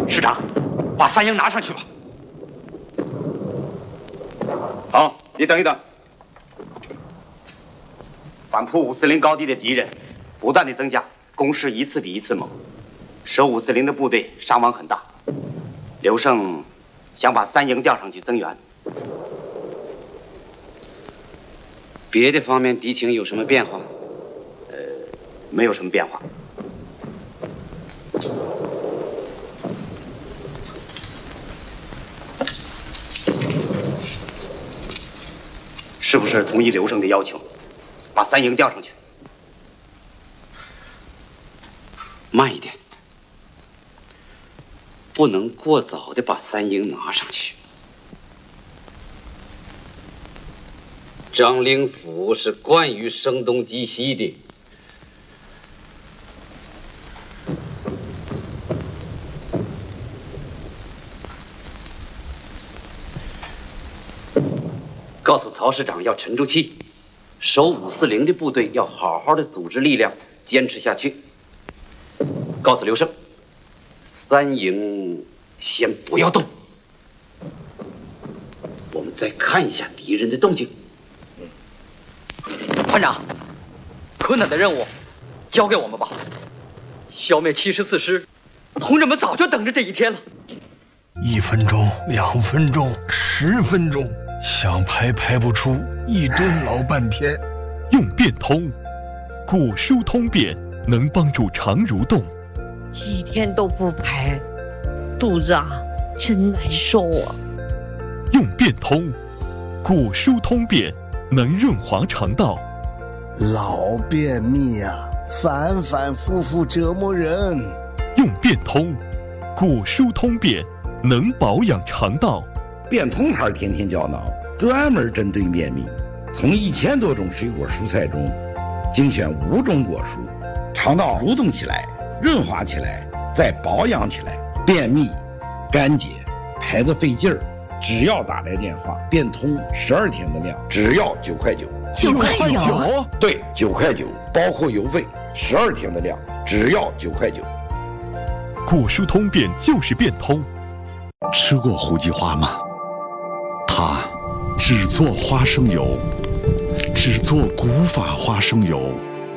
师长，把三营拿上去吧。 好，你等一等。 反扑540高地的敌人不断的增加，攻势一次比一次猛，守540的部队伤亡很大。刘胜想把三营调上去增援。 别的方面敌情有什么变化？ 没有什么变化。是不是同意刘胜的要求，把三营调上去？ 慢一点，不能过早的把三营拿上去。张灵甫是惯于声东击西的，告诉曹师长要沉住气，守540的部队要好好的组织力量，坚持下去。告诉刘胜，三营先不要动，我们再看一下敌人的动静。 团长，困难的任务交给我们吧。消灭74师，同志们早就等着这一天了。 1分钟、2分钟、10分钟，想排不出，一顿老半天。 用变通，古书通变能帮助肠蠕动。 几天都不排，肚子真难受啊。 用变通，古书通变能润滑肠道。 老便秘反反复复折磨人。 用变通，古书通变能保养肠道。 变通牌天天胶囊专门针对便秘，从1000多种水果蔬菜中精选5种果蔬，肠道蠕动起来，润滑起来，再保养起来。便秘、干结、排得费劲儿，只要打来电话，变通12天的量，只要9块9。 9块9？ 对，9块9，包括邮费，12天的量，只要9块9。 古书通变就是变通。 吃过胡姬花吗？它只做花生油，只做古法花生油。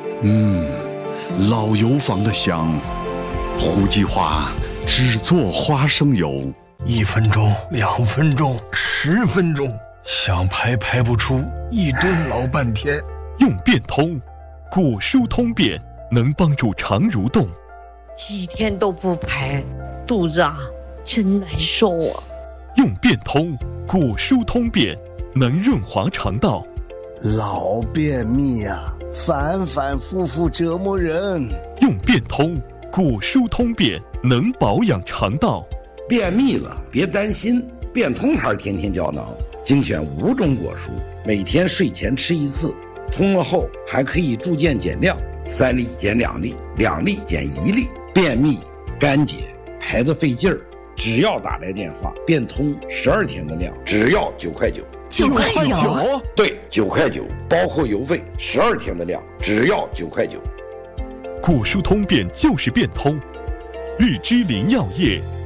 老油坊的香。胡姬花只做花生油。 1分钟、2分钟、10分钟，想排不出，一顿老半天。 用变通，古书通变能帮助肠蠕动。 几天都不排，肚子真难受啊。 用变通，古书通变能润滑肠道。 老便秘反反复复折磨人。 用变通，古书通变能保养肠道。 便秘了别担心，变通牌天天胶囊精选5种果蔬，每天睡前吃1次，通了后还可以逐渐减量，3粒减2粒，2粒减1粒。便秘、干结、排得费劲儿，只要打来电话，变通12天的量，只要9块9。 9块9？ 对，9块9，包括邮费，12天的量，只要9块9。 古书通变就是变通。日之林药业